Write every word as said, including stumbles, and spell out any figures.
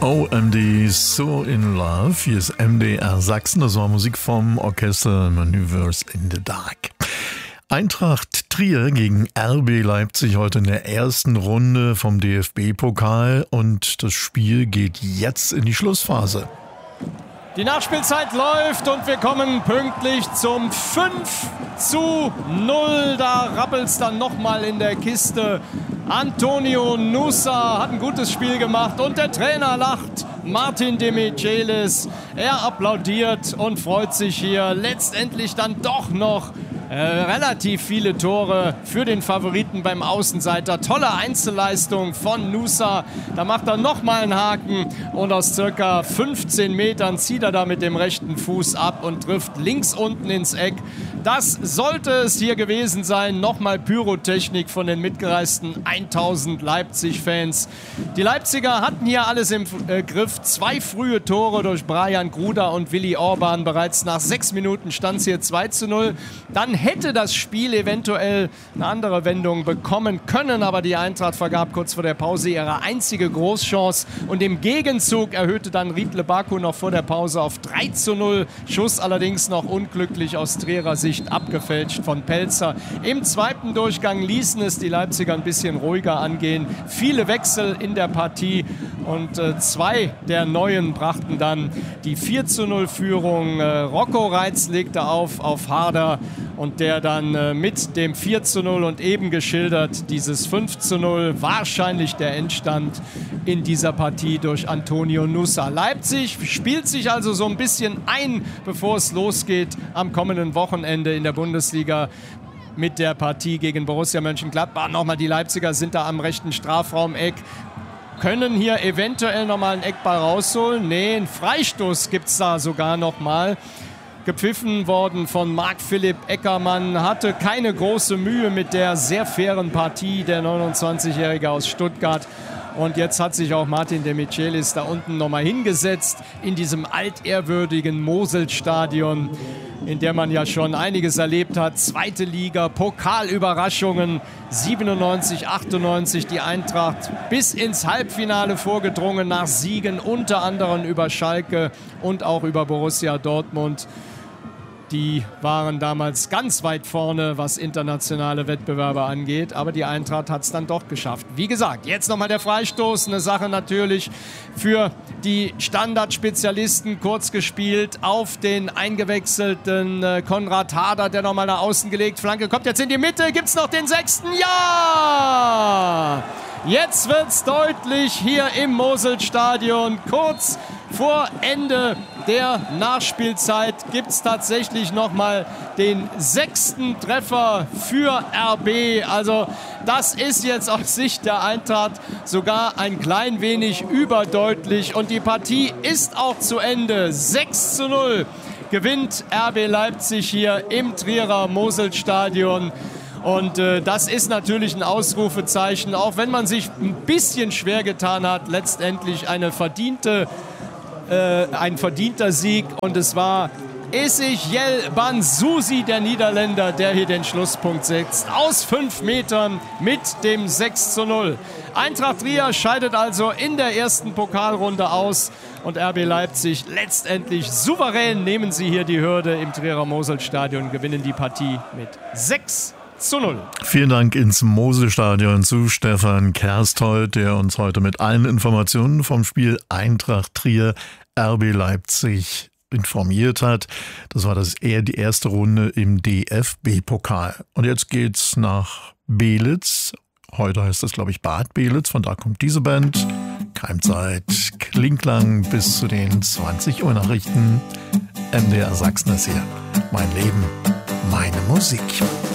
O M D So in Love, hier ist M D R Sachsen, das war Musik vom Orchester Maneuvers in the Dark. Eintracht Trier gegen R B Leipzig heute in der ersten Runde vom D F B-Pokal und das Spiel geht jetzt in die Schlussphase. Die Nachspielzeit läuft und wir kommen pünktlich zum fünf zu null. Da rappelt's dann nochmal in der Kiste. Antonio Nusa hat ein gutes Spiel gemacht und der Trainer lacht. Martin de Michelis, er applaudiert und freut sich hier. Letztendlich dann doch noch äh, relativ viele Tore für den Favoriten beim Außenseiter. Tolle Einzelleistung von Nusa. Da macht er nochmal einen Haken und aus circa fünfzehn Metern zieht er da mit dem rechten Fuß ab und trifft links unten ins Eck. Das sollte es hier gewesen sein. Nochmal Pyrotechnik von den mitgereisten tausend Leipzig-Fans. Die Leipziger hatten hier alles im äh, Griff. Zwei frühe Tore durch Brian Gruder und Willi Orban. Bereits nach sechs Minuten stand es hier zwei zu null. Dann hätte das Spiel eventuell eine andere Wendung bekommen können, aber die Eintracht vergab kurz vor der Pause ihre einzige Großchance und im Gegenzug erhöhte dann Riedle Baku noch vor der Pause auf drei zu null. Schuss allerdings noch unglücklich aus Trierer Sicht abgefälscht von Pelzer. Im zweiten Durchgang ließen es die Leipziger ein bisschen ruhiger angehen. Viele Wechsel in der Partie und äh, zwei der Neuen brachten dann die vier zu null Führung. Äh, Rocco Reitz legte auf auf Harder und der dann äh, mit dem vier zu null und eben geschildert dieses fünf zu null wahrscheinlich der Endstand in dieser Partie durch Antonio Nusa. Leipzig spielt sich also so ein bisschen ein, bevor es losgeht am kommenden Wochenende in der Bundesliga mit der Partie gegen Borussia Mönchengladbach. Nochmal, die Leipziger sind da am rechten Strafraumeck. Können hier eventuell nochmal einen Eckball rausholen? Nee, einen Freistoß gibt es da sogar nochmal. Gepfiffen worden von Marc-Philipp Eckermann, hatte keine große Mühe mit der sehr fairen Partie, der neunundzwanzigjährige aus Stuttgart. Und jetzt hat sich auch Martin de Michelis da unten nochmal hingesetzt in diesem altehrwürdigen Mosel-Stadion, in der man ja schon einiges erlebt hat. Zweite Liga, Pokalüberraschungen, siebenundneunzig, achtundneunzig die Eintracht bis ins Halbfinale vorgedrungen nach Siegen, unter anderem über Schalke und auch über Borussia Dortmund. Die waren damals ganz weit vorne, was internationale Wettbewerbe angeht. Aber die Eintracht hat es dann doch geschafft. Wie gesagt, jetzt nochmal der Freistoß. Eine Sache natürlich für die Standardspezialisten. Kurz gespielt auf den eingewechselten äh, Konrad Harder, der nochmal nach außen gelegt. Flanke kommt jetzt in die Mitte. Gibt es noch den sechsten? Ja! Jetzt wird's deutlich hier im Moselstadion. Kurz vor Ende der Nachspielzeit gibt es tatsächlich nochmal den sechsten Treffer für R B. Also das ist jetzt aus Sicht der Eintracht sogar ein klein wenig überdeutlich. Und die Partie ist auch zu Ende. sechs zu null gewinnt R B Leipzig hier im Trierer Moselstadion. Und äh, das ist natürlich ein Ausrufezeichen, auch wenn man sich ein bisschen schwer getan hat. Letztendlich eine verdiente, äh, ein verdienter Sieg. Und es war Ezechiel Banzuzi, der Niederländer, der hier den Schlusspunkt setzt. Aus fünf Metern mit dem sechs zu null. Eintracht Trier scheidet also in der ersten Pokalrunde aus. Und R B Leipzig letztendlich souverän nehmen sie hier die Hürde im Trierer Moselstadion, gewinnen die Partie mit sechs zu null. Vielen Dank ins Moselstadion zu Stefan Kersthold, der uns heute mit allen Informationen vom Spiel Eintracht Trier R B Leipzig informiert hat. Das war das eher die erste Runde im D F B-Pokal. Und jetzt geht's nach Belitz. Heute heißt das, glaube ich, Bad Belitz. Von da kommt diese Band. Keimzeit, Klingklang bis zu den zwanzig Uhr Nachrichten. M D R Sachsen ist hier. Mein Leben, meine Musik.